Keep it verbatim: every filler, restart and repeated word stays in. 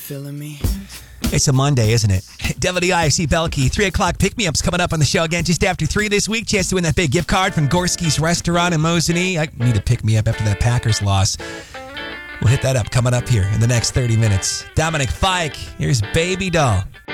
feeling me? It's a Monday, isn't it? W D I C Belkey, three o'clock pick-me-ups coming up on the show again just after three this week. Chance to win that big gift card from Gorski's Restaurant in Mosinee. I need a pick-me-up after that Packers loss. We'll hit that up coming up here in the next thirty minutes. Dominic Fike, here's Baby Doll.